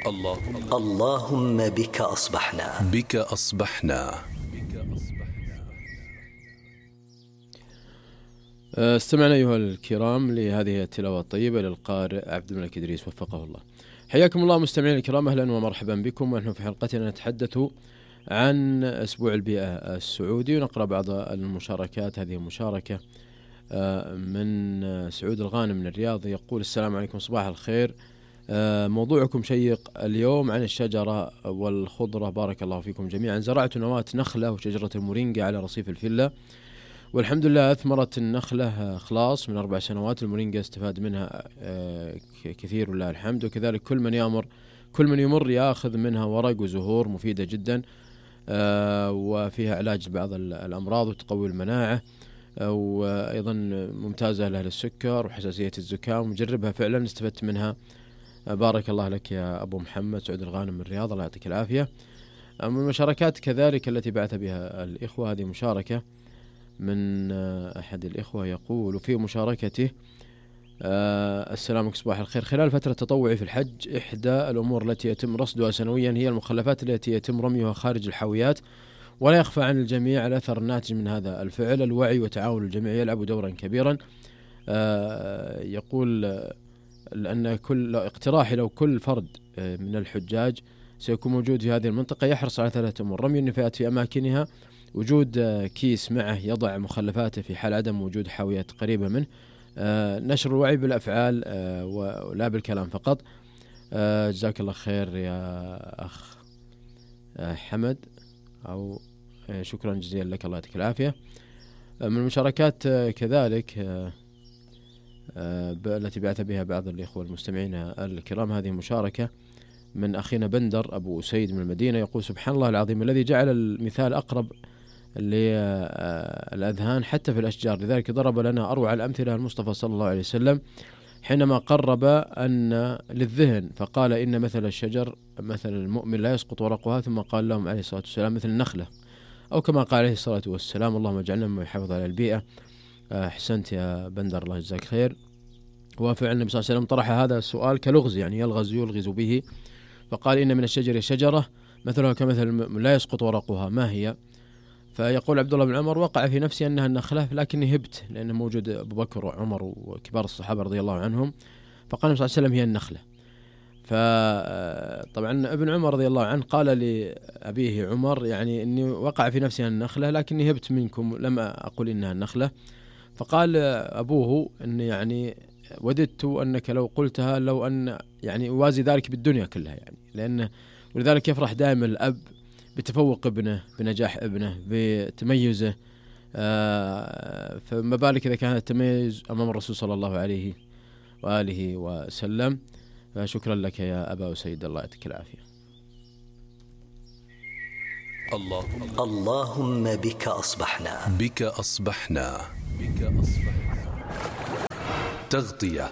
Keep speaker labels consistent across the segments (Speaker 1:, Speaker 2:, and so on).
Speaker 1: اللهم بك أصبحنا.
Speaker 2: استمعنا أيها الكرام لهذه التلاوة الطيبة للقارئ عبد الملك إدريس وفقه الله. حياكم الله مستمعين الكرام، أهلا ومرحبا بكم. ونحن في حلقتنا نتحدث عن أسبوع البيئة السعودي، ونقرأ بعض المشاركات. هذه مشاركة من سعود الغانم من الرياض، يقول: السلام عليكم، صباح الخير، موضوعكم شيق اليوم عن الشجرة والخضرة، بارك الله فيكم جميعا. زرعت نواة نخلة وشجرة المورينجا على رصيف الفيلا، والحمد لله أثمرت النخلة خلاص من 4 سنوات. المورينجا استفاد منها كثير ولله الحمد، وكذلك كل من يمر يأخذ منها ورق وزهور مفيدة جدا، وفيها علاج بعض الأمراض وتقوي المناعة، وأيضا ممتازة لأهل السكر وحساسية الزكام. مجربها فعلا، استفدت منها. بارك الله لك يا أبو محمد. سعود الغانم من الرياض، الله يعطيك العافية. من المشاركات كذلك التي بعث بها الإخوة، هذه مشاركة من أحد الإخوة يقول في مشاركته: السلام عليكم، صباح الخير. خلال فترة تطوعي في الحج، إحدى الأمور التي يتم رصدها سنويا هي المخلفات التي يتم رميها خارج الحاويات، ولا يخفى عن الجميع الأثر الناتج من هذا الفعل. الوعي وتعاون الجميع يلعب دورا كبيرا. يقول لأن كل اقتراحي لو كل فرد من الحجاج سيكون موجود في هذه المنطقة يحرص على 3 أمور: رمي النفايات في أماكنها، وجود كيس معه يضع مخلفاته في حال عدم وجود حاويات قريبة منه، نشر الوعي بالأفعال ولا بالكلام فقط. جزاك الله خير يا أخ حمد، أو شكرا جزيلا لك، الله يعطيك العافية. من المشاركات كذلك التي بعث بها بعض الإخوة المستمعين الكرام، هذه مشاركة من أخينا بندر أبو سيد من المدينة، يقول: سبحان الله العظيم الذي جعل المثال أقرب للأذهان حتى في الأشجار، لذلك ضرب لنا أروع الأمثلة المصطفى صلى الله عليه وسلم حينما قرب أن للذهن فقال: إن مثل الشجر مثل المؤمن لا يسقط ورقها، ثم قال لهم عليه الصلاة والسلام: مثل النخلة، أو كما قال عليه الصلاة والسلام: اللهم اجعلنا مما يحافظ على البيئة. أحسنت يا بندر، الله يجزاك خير. وفعلا النبي صلى الله عليه وسلم طرح هذا السؤال كلغز، يعني يلغز به، فقال: إن من الشجر شجرة مثلها كمثل لا يسقط ورقها، ما هي؟ فيقول عبد الله بن عمر: وقع في نفسي أنها النخلة، لكني هبت لأنه موجود أبو بكر وعمر وكبار الصحابة رضي الله عنهم، فقال النبي صلى الله عليه وسلم: هي النخلة. فطبعا ابن عمر رضي الله عنه قال لأبيه عمر: يعني إني وقع في نفسي النخلة لكني هبت منكم، لم أقول إنها النخلة. فقال أبوه: إن يعني وددت أنك لو قلتها، لو أن يعني أوازي ذلك بالدنيا كلها، يعني لأنه ولذلك يفرح دائما الأب بتفوق ابنه، بنجاح ابنه، بتميزه، فما بالك إذا كان التميز أمام الرسول صلى الله عليه وآله وسلم. فشكرا لك يا أبا سيد، الله يعطيك العافية.
Speaker 1: اللهم بك أصبحنا. تغطية.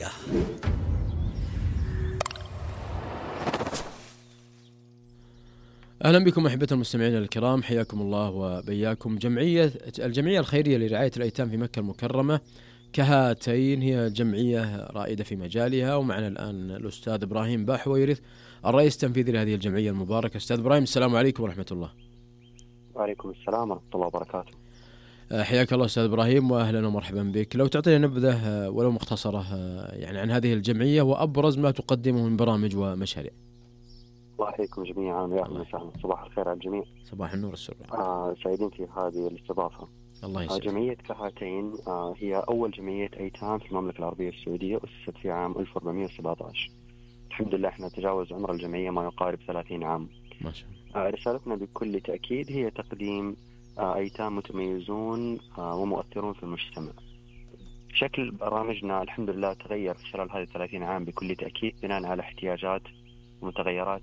Speaker 2: أهلا بكم أحبة المستمعين الكرام، حياكم الله وبياكم. الجمعية الخيرية لرعاية الأيتام في مكة المكرمة كهاتين هي جمعية رائدة في مجالها، ومعنا الآن الأستاذ إبراهيم باحويرث الرئيس التنفيذي لهذه الجمعية المباركة. أستاذ إبراهيم، السلام عليكم ورحمة الله.
Speaker 3: وعليكم السلام ورحمة الله وبركاته.
Speaker 2: حياك الله أستاذ إبراهيم، وأهلا ومرحبا بك. لو تعطينا نبذة ولو مختصرة يعني عن هذه الجمعية وأبرز ما تقدمه من برامج ومشاريع.
Speaker 3: الله يحييكم جميعا، يا أهلا وسهلا، صباح الخير على الجميع.
Speaker 2: صباح النور والسرور.
Speaker 3: سعيدين في هذه الاستضافة.
Speaker 2: الله يسعدك.
Speaker 3: جمعية كهاتين هي أول جمعية أيتام في المملكة العربية السعودية، أسست في عام 1417. الحمد لله احنا تجاوز عمر الجمعية ما يقارب 30 عام
Speaker 2: ما شاء الله.
Speaker 3: رسالتنا بكل تأكيد هي تقديم أيتام متميزون ومؤثرون في المجتمع. شكل برامجنا الحمد لله تغير خلال هذه 30 عام بكل تأكيد، بناء على احتياجات ومتغيرات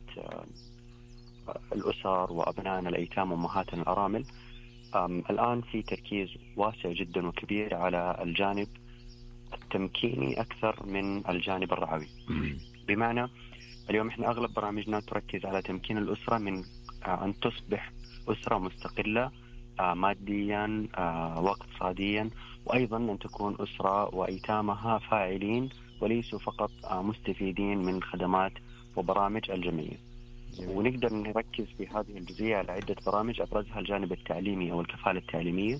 Speaker 3: الأسر وأبنائنا الأيتام وأمهاتنا الأرامل. الآن في تركيز واسع جدا وكبير على الجانب التمكيني أكثر من الجانب الرعوي. بمعنى اليوم إحنا أغلب برامجنا تركز على تمكين الأسرة من أن تصبح أسرة مستقلة ماديا واقتصاديا، وأيضا أن تكون أسرة وأيتامها فاعلين وليسوا فقط مستفيدين من خدمات وبرامج الجمعية. ونقدر نركز في هذه الجزئية على عدة برامج، أبرزها الجانب التعليمي أو الكفالة التعليمية.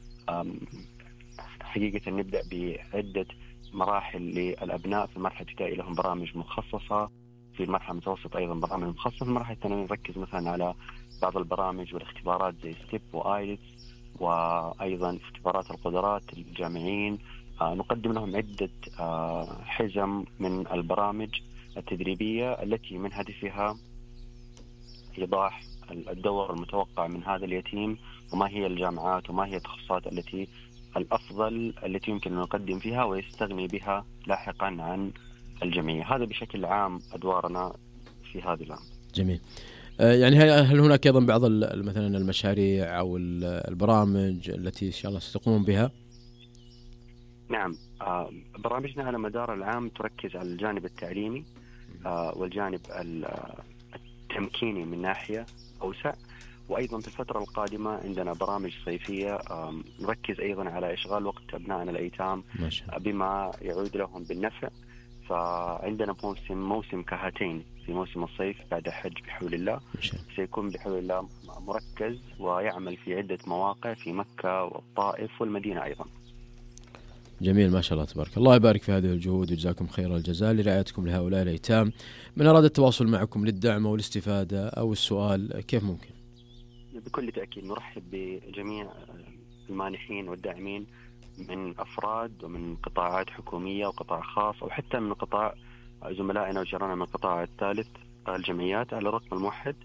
Speaker 3: حقيقة نبدأ بعدة مراحل للأبناء. في المرحلة الابتدائية لهم برامج مخصصة، في المرحلة المتوسطة أيضا برامج مخصصة، في المرحلة الثانوية نركز مثلا على بعض البرامج والاختبارات زي ستيب وآيلتس، وأيضا اختبارات القدرات للجامعين. نقدم لهم عدة حزم من البرامج التدريبية التي من هدفها إيضاح الدور المتوقع من هذا اليتيم، وما هي الجامعات وما هي التخصصات الأفضل التي يمكن أن نقدم فيها ويستغني بها لاحقا عن الجمعية. هذا بشكل عام أدوارنا في هذا العام.
Speaker 2: جميل. يعني هل هناك أيضا بعض مثلا المشاريع أو البرامج التي إن شاء الله ستقومون بها؟
Speaker 3: نعم، برامجنا على مدار العام تركز على الجانب التعليمي والجانب التمكيني من ناحية أوسع، وأيضا في الفترة القادمة عندنا برامج صيفية نركز أيضا على إشغال وقت أبنائنا الأيتام بما يعود لهم بالنفع. فعندنا موسم كهاتين في موسم الصيف بعد حج بحول الله، سيكون بحول الله مركز ويعمل في عدة مواقع في مكة والطائف والمدينة أيضا.
Speaker 2: جميل، ما شاء الله تبارك الله. يبارك في هذه الجهود وجزاكم خير الجزاء لرعايتكم لهؤلاء الأيتام. من أراد التواصل معكم للدعم أو الاستفادة أو السؤال كيف ممكن؟
Speaker 3: بكل تأكيد نرحب بجميع المانحين والداعمين من أفراد ومن قطاعات حكومية وقطاع خاص، أو حتى من قطاع زملائنا وجيراننا من القطاع الثالث الجمعيات، على الرقم الموحد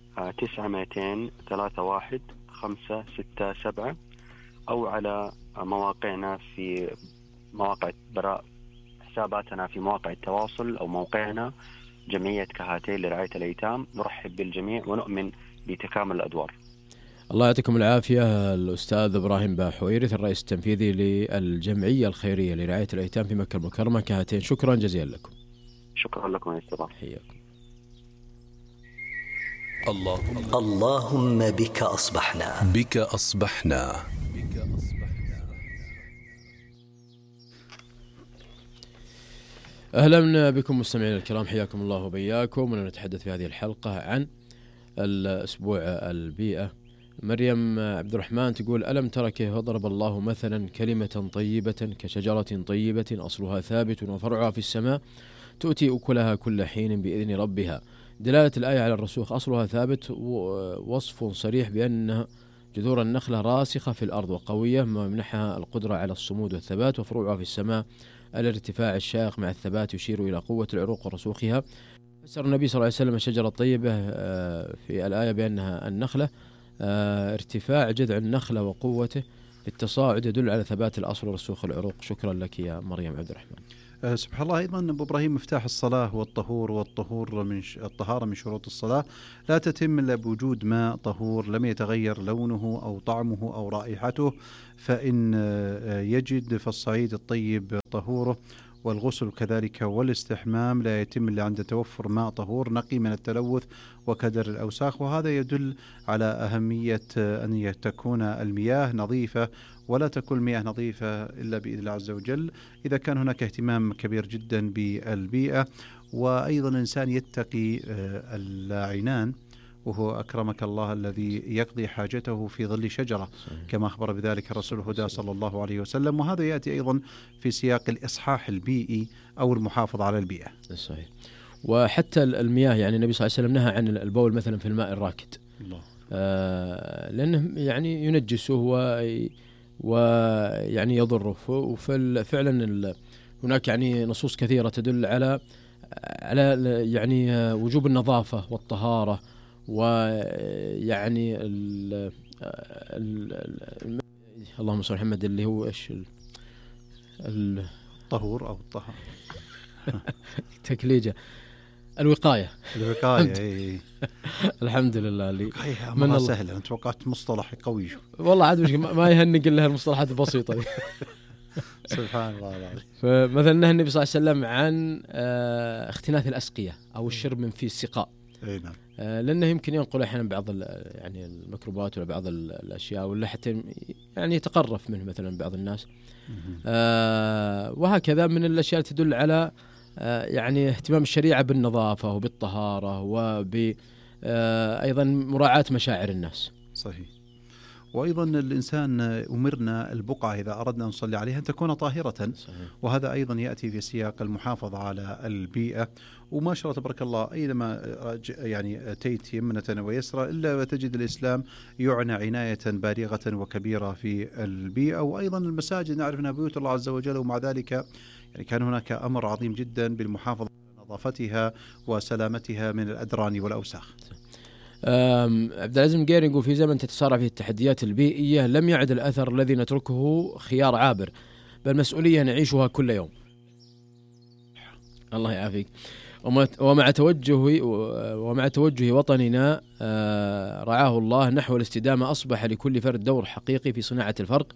Speaker 3: 9231-567، أو على مواقعنا في مواقع حساباتنا في مواقع التواصل أو موقعنا جمعية كهاتين لرعاية الأيتام. نرحب بالجميع ونؤمن بتكامل الأدوار.
Speaker 2: الله يعطيكم العافية. الأستاذ إبراهيم باحويرث الرئيس التنفيذي للجمعية الخيرية لرعاية الأيتام في مكة المكرمة كهاتين، شكرا جزيلا لكم.
Speaker 3: شكرا لكم يا أستاذ.
Speaker 2: حياكم.
Speaker 1: اللهم بك أصبحنا.
Speaker 4: بك أصبحنا.
Speaker 2: أهلا بكم مستمعين الكرام، حياكم الله وبياكم. ونتحدث في هذه الحلقة عن الأسبوع البيئة. مريم عبد الرحمن تقول: ألم ترى كيف ضرب الله مثلا كلمة طيبة كشجرة طيبة أصلها ثابت وفرعها في السماء تؤتي أكلها كل حين بإذن ربها. دلالة الآية على الرسوخ، أصلها ثابت وصف صريح بأن جذور النخلة راسخة في الأرض وقوية ما يمنحها القدرة على الصمود والثبات، وفروعها في السماء الارتفاع الشاق مع الثبات يشير إلى قوة العروق ورسوخها. فسر النبي صلى الله عليه وسلم الشجرة الطيبة في الآية بأنها النخلة، ارتفاع جذع النخلة وقوته في التصاعد يدل على ثبات الأصل ورسوخ العروق. شكرا لك يا مريم عبد الرحمن.
Speaker 5: سبحان الله. أيضا أبو إبراهيم، مفتاح الصلاة والطهور، والطهور من الطهارة من شروط الصلاة لا تتم إلا بوجود ماء طهور لم يتغير لونه أو طعمه أو رائحته، فإن يجد فالصعيد الطيب طهوره، والغسل كذلك والاستحمام لا يتم إلا عند توفر ماء طهور نقي من التلوث وكدر الأوساخ. وهذا يدل على أهمية أن تكون المياه نظيفة، ولا تكون المياه نظيفة إلا بإذن الله عز وجل إذا كان هناك اهتمام كبير جدا بالبيئة. وأيضا الإنسان يتقي اللاعنان، وهو أكرمك الله الذي يقضي حاجته في ظل شجرة كما أخبر بذلك الرسول الهدى صلى الله عليه وسلم. وهذا يأتي أيضا في سياق الإصحاح البيئي أو المحافظة على البيئة. صحيح.
Speaker 2: وحتى المياه، يعني النبي صلى الله عليه وسلم نهى عن البول مثلا في الماء الراكد، لأنه يعني ينجسه ويعني يضره. وفعلا هناك يعني نصوص كثيرة تدل على يعني وجوب النظافة والطهارة، ويعني اللهم صل على محمد اللي هو ايش
Speaker 5: الطهور او الطهارة
Speaker 2: تكليجة الوقاية.
Speaker 5: الحمد لله. الوقاية مرة سهلة، أنا توقعت مصطلح قوي.
Speaker 2: والله عاد ما يهنق إلا المصطلحات البسيطة.
Speaker 5: سبحان الله العظيم.
Speaker 2: فمثلا نهى النبي صلى الله عليه وسلم عن اختناث الأسقية أو الشرب من في السقاء،
Speaker 5: نعم.
Speaker 2: لأنه يمكن ينقل أحيانا بعض يعني الميكروبات ولا بعض الأشياء، ولا حتى يعني يتقرف منه مثلا بعض الناس. وهكذا من الأشياء تدل على يعني اهتمام الشريعة بالنظافة وبالطهارة وأيضا مراعاة مشاعر الناس.
Speaker 5: صحيح. وأيضا الإنسان أمرنا البقعة إذا أردنا أن نصلي عليها أن تكون طاهرة. صحيح. وهذا أيضا يأتي في سياق المحافظة على البيئة. وما شاء الله تبارك الله أينما يعني أتيت يمنة ويسرى إلا وتجد الإسلام يعنى عناية بالغة وكبيرة في البيئة. وأيضا المساجد نعرف أنها بيوت الله عز وجل، ومع ذلك يعني كان هناك أمر عظيم جدا بالمحافظة على نظافتها وسلامتها من الأدران والأوساخ.
Speaker 2: عبد العزيز المقيري يقول في زمن تتسارع فيه التحديات البيئية لم يعد الأثر الذي نتركه خيار عابر، بل مسؤولية نعيشها كل يوم. الله يعافيك. ومع توجه وطننا رعاه الله نحو الاستدامة أصبح لكل فرد دور حقيقي في صناعة الفرق.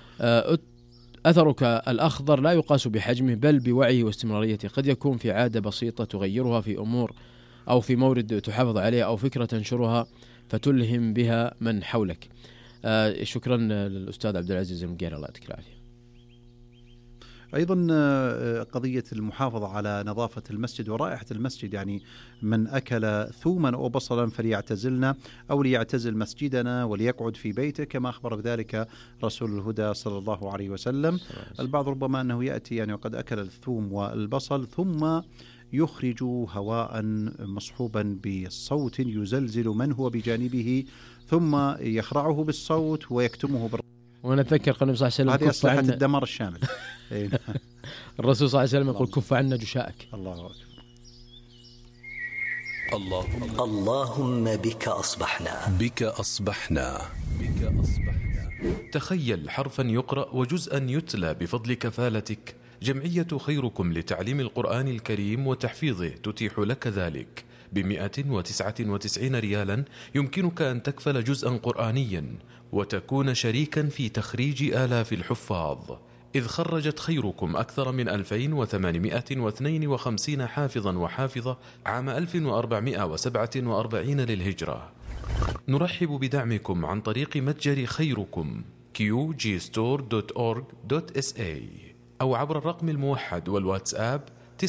Speaker 2: أثرك الأخضر لا يقاس بحجمه بل بوعيه واستمراريته. قد يكون في عادة بسيطة تغيرها في أمور أو في مورد تحافظ عليه أو فكرة تنشرها فتلهم بها من حولك. شكرا للأستاذ عبد العزيز المقيري، الله يعطيك العافية.
Speaker 5: أيضا قضية المحافظة على نظافة المسجد ورائحة المسجد، يعني من أكل ثوما أو بصلا فليعتزلنا أو ليعتزل مسجدنا وليقعد في بيته، كما أخبر بذلك رسول الهدى صلى الله عليه وسلم. البعض ربما أنه يأتي يعني وقد أكل الثوم والبصل ثم يخرج هواء مصحوبا بصوت يزلزل من هو بجانبه، ثم يخرعه بالصوت ويكتمه
Speaker 2: وانا اتذكر قال النبي صلى الله عليه وسلم
Speaker 5: هذه أصلحة الدمار الشامل.
Speaker 2: الرسول صلى الله عليه وسلم يقول كف عنا جشاءك.
Speaker 5: الله أكبر.
Speaker 1: اللهم بك أصبحنا.
Speaker 4: بك أصبحنا. تخيل حرفا يقرأ وجزءا يتلى بفضل كفالتك. جمعية خيركم لتعليم القرآن الكريم وتحفيظه تتيح لك ذلك. ب199 ريالا يمكنك أن تكفل جزءا قرآنيا وتكون شريكا في تخريج آلاف الحفاظ، إذ خرجت خيركم أكثر من 2852 حافظا وحافظة عام 1447 للهجرة. نرحب بدعمكم عن طريق متجر خيركم qgstore.org.sa أو عبر الرقم الموحد والواتساب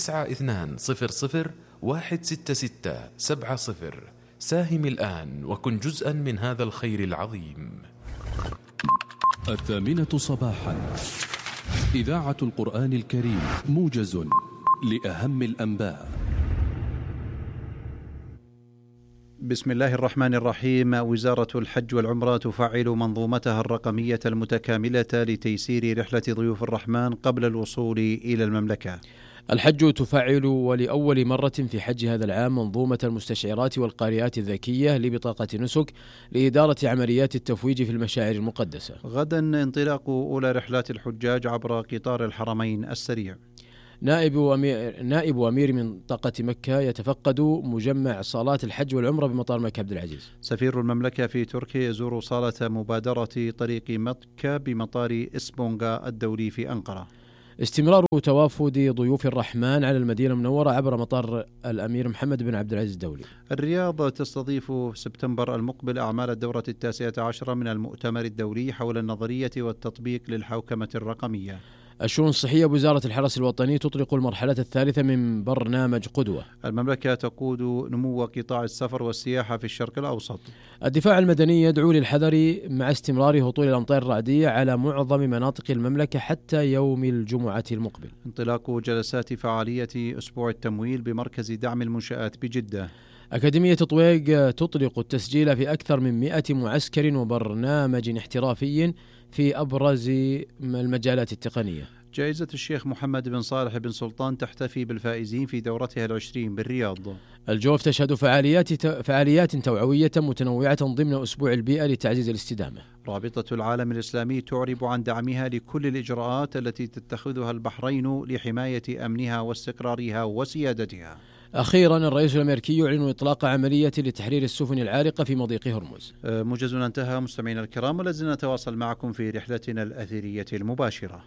Speaker 4: 92016670. ساهم الآن وكن جزءا من هذا الخير العظيم.
Speaker 6: 8:00 صباحا، إذاعة القرآن الكريم، موجز لأهم الأنباء.
Speaker 5: بسم الله الرحمن الرحيم. وزارة الحج والعمرة تفعل منظومتها الرقمية المتكاملة لتيسير رحلة ضيوف الرحمن قبل الوصول إلى المملكة.
Speaker 2: الحج تفعل ولأول مرة في حج هذا العام منظومة المستشعرات والقارئات الذكية لبطاقة نسك لإدارة عمليات التفويج في المشاعر المقدسة.
Speaker 5: غدا انطلاق أولى رحلات الحجاج عبر قطار الحرمين السريع.
Speaker 2: نائب أمير منطقة مكة يتفقد مجمع صالات الحج والعمرة بمطار مكة عبد العزيز.
Speaker 5: سفير المملكة في تركيا يزور صالة مبادرة طريق مكة بمطار إسبونغا الدولي في أنقرة.
Speaker 2: استمرار توافد ضيوف الرحمن على المدينة المنورة عبر مطار الأمير محمد بن عبد العزيز الدولي.
Speaker 5: الرياض تستضيف سبتمبر المقبل أعمال الدورة 19 من المؤتمر الدولي حول النظرية والتطبيق للحوكمة الرقمية.
Speaker 2: الشؤون الصحية بوزارة الحرس الوطني تطلق المرحلة الثالثة من برنامج قدوة.
Speaker 5: المملكة تقود نمو قطاع السفر والسياحة في الشرق الأوسط.
Speaker 2: الدفاع المدني يدعو للحذر مع استمرار هطول الأمطار الرعدية على معظم مناطق المملكة حتى يوم الجمعة المقبل.
Speaker 5: انطلاق جلسات فعالية أسبوع التمويل بمركز دعم المنشآت بجدة.
Speaker 2: أكاديمية طويق تطلق التسجيل في أكثر من 100 معسكر وبرنامج احترافي في أبرز المجالات التقنية.
Speaker 5: جائزة الشيخ محمد بن صالح بن سلطان تحتفي بالفائزين في دورتها 20 بالرياض.
Speaker 2: الجوف تشهد فعاليات توعوية متنوعة ضمن أسبوع البيئة لتعزيز الاستدامة.
Speaker 5: رابطة العالم الإسلامي تعرب عن دعمها لكل الإجراءات التي تتخذها البحرين لحماية أمنها واستقرارها وسيادتها.
Speaker 2: أخيرا الرئيس الأمريكي يعلن إطلاق عملية لتحرير السفن العالقة في مضيق هرمز.
Speaker 5: موجزنا انتهى مستمعينا الكرام، ولازلنا نتواصل معكم في رحلتنا الأثرية المباشرة.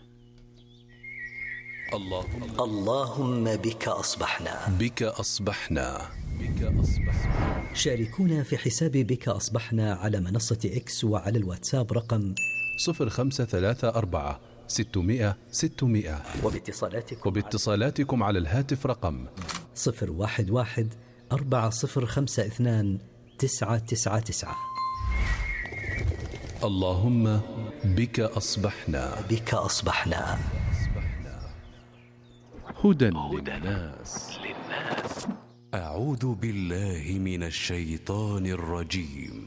Speaker 1: اللهم بك أصبحنا.
Speaker 4: بك أصبحنا.
Speaker 1: شاركونا في حساب بك أصبحنا على منصة إكس وعلى الواتساب رقم
Speaker 6: 0534 600 600. وباتصالاتكم على الهاتف رقم
Speaker 1: 011 4052 999.
Speaker 6: اللهم بك أصبحنا.
Speaker 1: بك أصبحنا.
Speaker 2: هدى للناس.
Speaker 7: أعوذ بالله من الشيطان الرجيم.